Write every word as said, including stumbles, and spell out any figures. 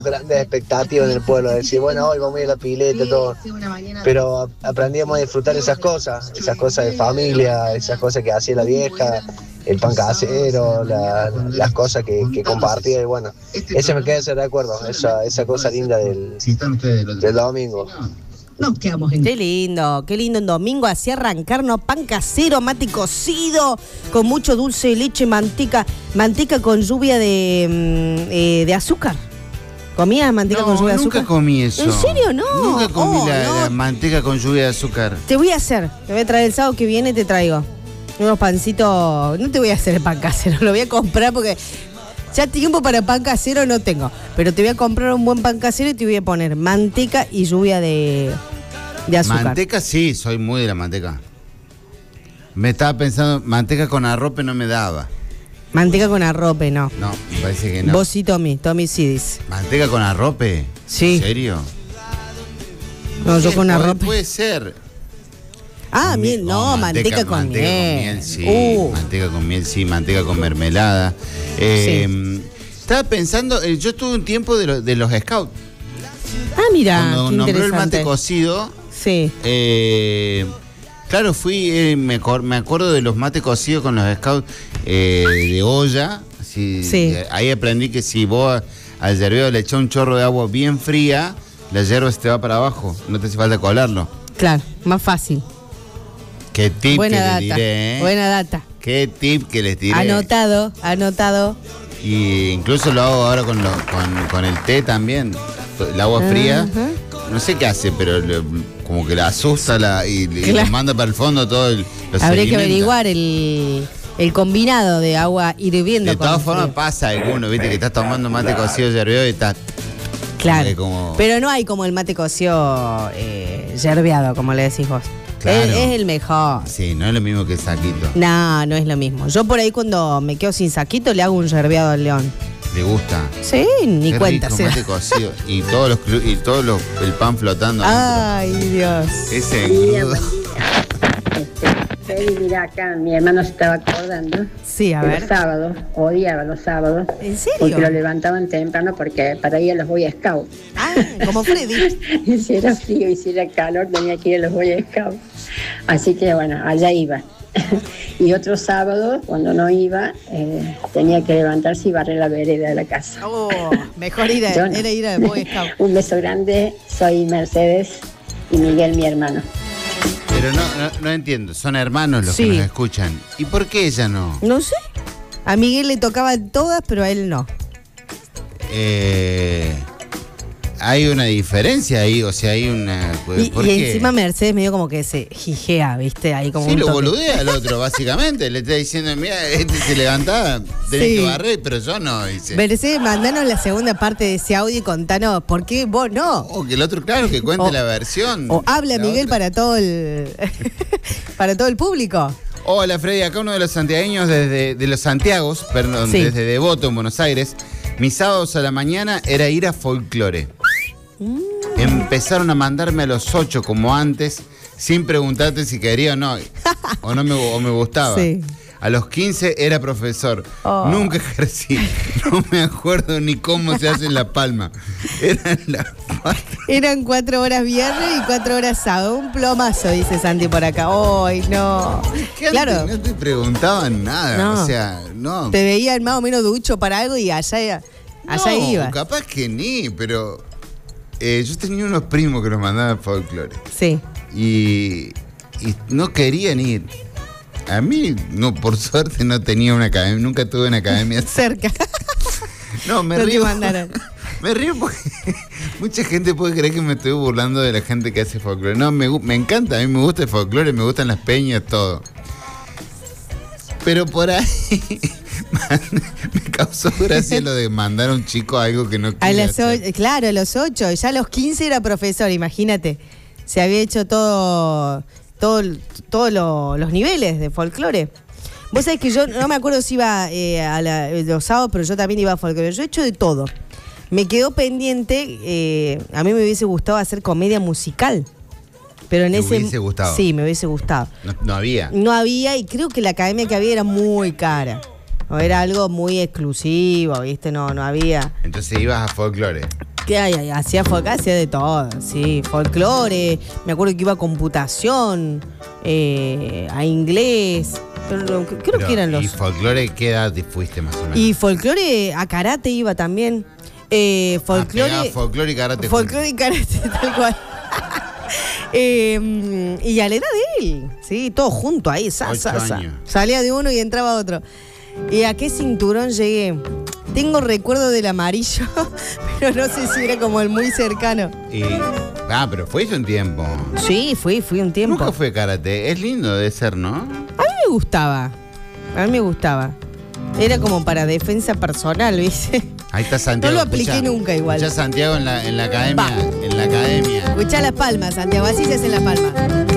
grandes expectativas en el pueblo, decir, bueno, hoy vamos a ir a la pileta, todo. Pero aprendíamos a disfrutar esas cosas, esas cosas de familia, esas cosas que hacía la vieja, el pan casero, la, las cosas que, que compartía, y bueno, ese me queda ese recuerdo, esa, esa cosa linda del, del domingo. Nos quedamos en... Qué lindo, qué lindo en domingo, así arrancarnos, pan casero, mate cocido, con mucho dulce de leche, manteca, manteca con lluvia de, eh, de azúcar. ¿Comías manteca no, con lluvia de azúcar? Nunca comí eso. ¿En serio? No. Nunca comí oh, la, no. la manteca con lluvia de azúcar. Te voy a hacer, te voy a traer el sábado que viene, te traigo unos pancitos, no te voy a hacer el pan casero, lo voy a comprar porque... Ya tiempo para pan casero no tengo, pero te voy a comprar un buen pan casero y te voy a poner manteca y lluvia de, de azúcar. Manteca sí, soy muy de la manteca. Me estaba pensando, manteca con arrope no me daba. Manteca con arrope, no. No, me parece que no. Vos sí, Tommy, Tommy sí dice. ¿Manteca con arrope? Sí. ¿En serio? No, yo con arrope. Puede ser. Ah, con miel, no, manteca, manteca con manteca miel. Con miel sí, uh. manteca con miel, sí, manteca con mermelada. Eh, sí. Estaba pensando, eh, yo tuve un tiempo de, lo, de los scouts. Ah, mira, cuando qué nombró el interesante. mate cocido. Sí. Eh, claro, fui, eh, me, me acuerdo de los mates cocidos con los scouts eh, de olla. Así, sí. Ahí aprendí que si vos al yerbeado le echás un chorro de agua bien fría, la yerba se te va para abajo, no te hace falta colarlo. Claro, más fácil. Qué tip Buena que data, les diré, ¿eh? Buena data. Qué tip que les diré. Anotado, anotado. Y incluso lo hago ahora con, lo, con, con el té también. El agua fría, uh-huh. No sé qué hace, pero le, como que la asusta la, y, y claro. Lo manda para el fondo todo el, los Habría que averiguar el, el combinado de agua hirviendo. De todas formas frío. Pasa alguno, viste, que estás tomando mate cocido yerbeado y estás... Claro, como... pero no hay como el mate cocido eh, yerbeado, como le decís vos. Claro. Es, es el mejor. Sí, no es lo mismo que el saquito. No, no es lo mismo. Yo por ahí cuando me quedo sin saquito le hago un yerbeado al león. ¿Le gusta? Sí, ni Qué cuenta. Rico, mate cocido. Y todos los y todos los el pan flotando. Ay, adentro. Dios. Ese engrudo. Feli, mira acá, mi hermano se estaba acordando. Sí, a ver. Los sábados, odiaba los sábados. ¿En serio? Porque lo levantaban temprano porque para ir a los Boy Scouts. Ah, como Freddy. Y si era frío y si era calor tenía que ir a los Boy Scouts. Así que bueno, allá iba. Y otro sábado, cuando no iba, eh, tenía que levantarse y barrer la vereda de la casa. Oh, mejor ir a, no. era ir a Boy Scout. Un beso grande, soy Mercedes y Miguel, mi hermano. Pero no, no, no entiendo, son hermanos los sí. que nos escuchan. ¿Y por qué ella no? No sé. A Miguel le tocaban todas, pero a él no. Eh, hay una diferencia ahí, o sea, hay una... Y, y encima Mercedes medio como que se jijea, ¿viste? Ahí como sí, un lo toque. boludea al otro, básicamente. Le está diciendo, mira, este se levantaba, tenés sí. que barrer, pero yo no. Dice. Mercedes, mandanos la segunda parte de ese audio y contanos por qué vos no. O que el otro, claro, que cuente o, la versión. O habla Miguel otra. para todo el para todo el público. Hola, Freddy, acá uno de los santiagueños desde de los Santiagos, perdón, sí. desde Devoto, en Buenos Aires. Mis sábados a la mañana era ir a folclore. Mm. Empezaron a mandarme a los ocho como antes, sin preguntarte si quería o no, o no me, o me gustaba. Sí. A los quince era profesor. Oh. Nunca ejercí. No me acuerdo ni cómo se hace en La Palma. Eran las cuatro. Eran cuatro horas viernes y cuatro horas sábado. Un plomazo, dice Santi por acá. ¡Ay, no! ¿Qué claro. No te preguntaban nada. No. O sea, no. Te veían más o menos ducho para algo y allá, allá no, ibas. Capaz que ni, pero... Eh, yo tenía unos primos que nos mandaban folclore. Sí. Y, y no querían ir. A mí, no, por suerte no tenía una academia, nunca tuve una academia cerca. No, me no río. Te mandaron. Me río porque mucha gente puede creer que me estoy burlando de la gente que hace folclore. No, me, me encanta, a mí me gusta el folclore, me gustan las peñas, todo. Pero por ahí me causó gracia lo de mandar a un chico algo que no quiere a las hacer. Claro, a los ocho, ya a los quince era profesor, imagínate. Se había hecho todo, todo, todos lo, los niveles de folclore. Vos sabés que yo no me acuerdo si iba eh, a la, los sábados, pero yo también iba a folclore. Yo he hecho de todo. Me quedó pendiente, eh, a mí me hubiese gustado hacer comedia musical. Pero en ¿Te ese hubiese gustado? Sí, me hubiese gustado. No, no había. No había, y creo que la academia que había era muy cara. O era algo muy exclusivo, ¿viste? No, no había. Entonces ibas a folclore. ¿Qué hay? hay? Hacía folclore, hacía de todo, sí, folclore, me acuerdo que iba a computación, eh, a inglés, pero, creo Pero, que eran los... ¿Y folclore qué edad fuiste más o menos? Y folclore, a karate iba también, eh, folclore... Ah, folclore y karate. Folclore y karate, tal cual. eh, y a la edad de él, sí, todo junto ahí, sa, sa, sa. Salía de uno y entraba otro. ¿Y a qué cinturón llegué? Tengo recuerdo del amarillo, pero no sé si era como el muy cercano. Y, ah, pero fuiste un tiempo. Sí, fui, fui un tiempo. Nunca fue karate. Es lindo de ser, ¿no? A mí me gustaba. A mí me gustaba. Era como para defensa personal, ¿viste? Ahí está Santiago. No lo apliqué escuchá, nunca igual. Escuchá Santiago en la, en la academia. Va. En la academia. Escuchá las palmas, Santiago. Así se hace la palma.